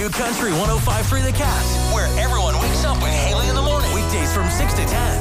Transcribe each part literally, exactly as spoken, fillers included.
New Country one oh five point three The Cat, where everyone wakes up with Haley in the morning. Weekdays from six to ten.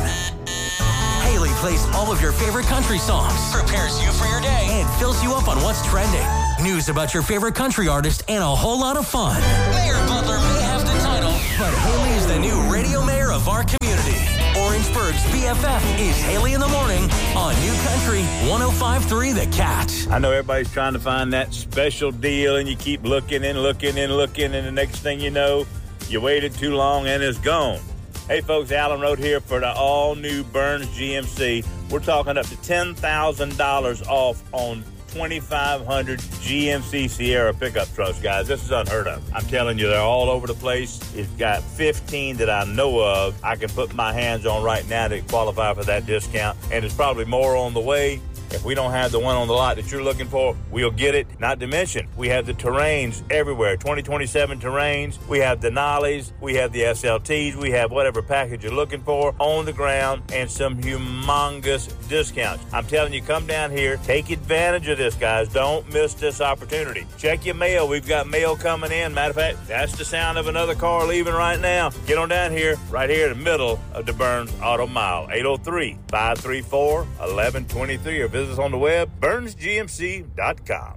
Haley plays all of your favorite country songs, prepares you for your day, and fills you up on what's trending. News about your favorite country artist and a whole lot of fun. Mayor Butler may have the title, but Haley is the new radio mayor of our community. Orangeburg's B F F is Haley in the Morning on New Country one oh five point three The Cat. I know everybody's trying to find that special deal, and you keep looking and looking and looking, and the next thing you know, you waited too long and it's gone. Hey, folks, Alan Road here for the all-new Burns G M C. We're talking up to ten thousand dollars off on twenty-five hundred G M C Sierra pickup trucks, guys. This is unheard of. I'm telling you, they're all over the place. It's got fifteen that I know of I can put my hands on right now to qualify for that discount, and there's probably more on the way. If we don't have the one on the lot that you're looking for, we'll get it. Not to mention, we have the Terrains everywhere, twenty twenty-seven Terrains. We have the Denali's. We have the S L Ts. We have whatever package you're looking for on the ground, and some humongous discounts. I'm telling you, come down here. Take advantage of this, guys. Don't miss this opportunity. Check your mail. We've got mail coming in. Matter of fact, that's the sound of another car leaving right now. Get on down here, right here in the middle of the Burns Auto Mile, eight oh three, five three four, one one two three, or visit us on the web, burns g m c dot com.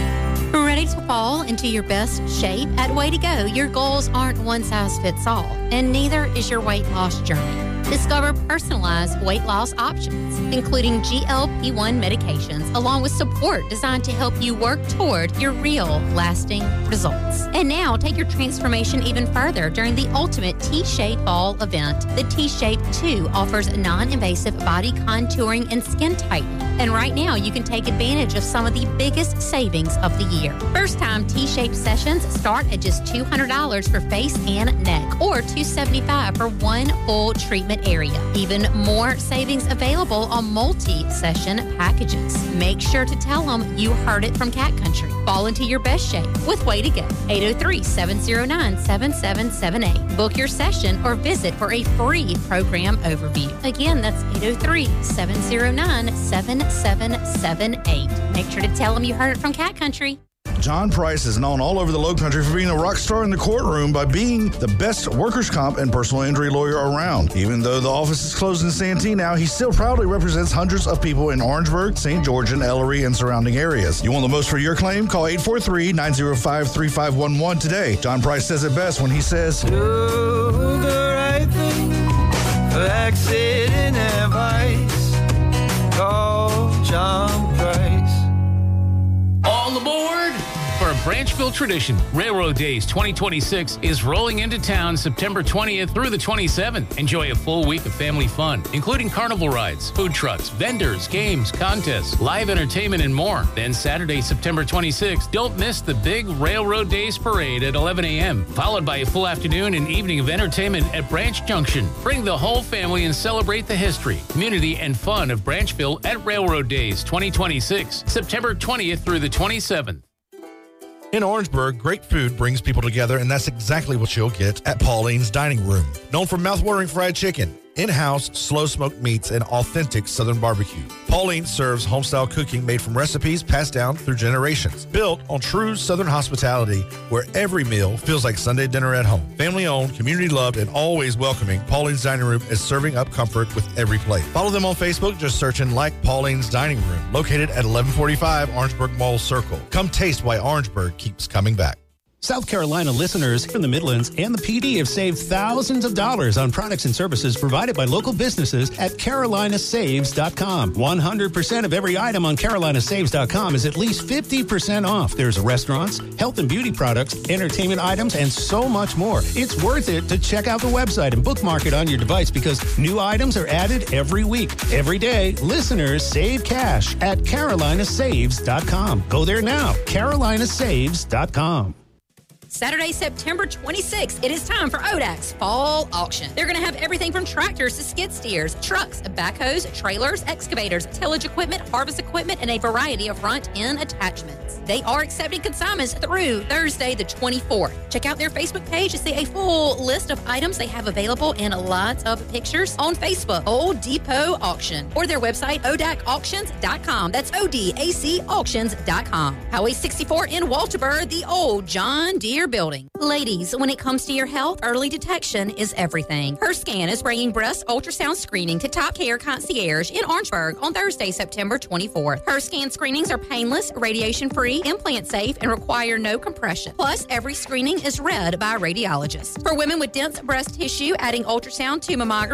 Ready to fall into your best shape? At Way to Go, your goals aren't one size fits all, and neither is your weight loss journey. Discover personalized weight loss options, including G L P one medications, along with support designed to help you work toward your real, lasting results. And now, take your transformation even further during the ultimate T-Shape Fall event. The T-Shape two offers non-invasive body contouring and skin tightening. And right now, you can take advantage of some of the biggest savings of the year. First-time T-Shape sessions start at just two hundred dollars for face and neck, or two hundred seventy-five dollars for one full treatment area. Even more savings available on multi-session packages. Make sure to tell them you heard it from Cat Country. Fall into your best shape with Way to Go. eight oh three, seven oh nine, seven seven seven eight. Book your session or visit for a free program overview. Again, that's eight oh three, seven oh nine, seven seven seven eight. Make sure to tell them you heard it from Cat Country. John Price is known all over the Low Country for being a rock star in the courtroom by being the best workers' comp and personal injury lawyer around. Even though the office is closed in Santee now, he still proudly represents hundreds of people in Orangeburg, Saint George, and Ellery and surrounding areas. You want the most for your claim? Call eight four three, nine oh five, three five one one today. John Price says it best when he says, Do the right thing for accident advice. Call John Price. All aboard! For a Branchville tradition, Railroad Days twenty twenty-six is rolling into town September twentieth through the twenty-seventh. Enjoy a full week of family fun, including carnival rides, food trucks, vendors, games, contests, live entertainment, and more. Then Saturday, September twenty-sixth, don't miss the big Railroad Days parade at eleven a.m., followed by a full afternoon and evening of entertainment at Branch Junction. Bring the whole family and celebrate the history, community, and fun of Branchville at Railroad Days twenty twenty-six, September twentieth through the twenty-seventh. In Orangeburg, great food brings people together, and that's exactly what you'll get at Pauline's Dining Room. Known for mouth-watering fried chicken, in-house slow-smoked meats, and authentic Southern barbecue. Pauline serves home-style cooking made from recipes passed down through generations. Built on true Southern hospitality, where every meal feels like Sunday dinner at home. Family-owned, community-loved, and always welcoming, Pauline's Dining Room is serving up comfort with every plate. Follow them on Facebook, just searching Like Pauline's Dining Room, located at eleven forty-five Orangeburg Mall Circle. Come taste why Orangeburg keeps coming back. South Carolina listeners in the Midlands and the P D have saved thousands of dollars on products and services provided by local businesses at Carolina Saves dot com. one hundred percent of every item on Carolina Saves dot com is at least fifty percent off. There's restaurants, health and beauty products, entertainment items, and so much more. It's worth it to check out the website and bookmark it on your device because new items are added every week. Every day, listeners save cash at Carolina Saves dot com. Go there now, Carolina Saves dot com. Saturday, September twenty-sixth, it is time for O D A C's Fall Auction. They're going to have everything from tractors to skid steers, trucks, backhoes, trailers, excavators, tillage equipment, harvest equipment, and a variety of front-end attachments. They are accepting consignments through Thursday the twenty-fourth. Check out their Facebook page to see a full list of items they have available and lots of pictures on Facebook, Old Depot Auction, or their website, O D A C auctions dot com. That's O D A C auctions dot com. Highway sixty-four in Walterboro, the old John Deere your building. Ladies, when it comes to your health, early detection is everything. HerScan is bringing breast ultrasound screening to Top Care Concierge in Orangeburg on Thursday, September twenty-fourth. HerScan screenings are painless, radiation-free, implant-safe, and require no compression. Plus, every screening is read by a radiologist. For women with dense breast tissue, adding ultrasound to mammography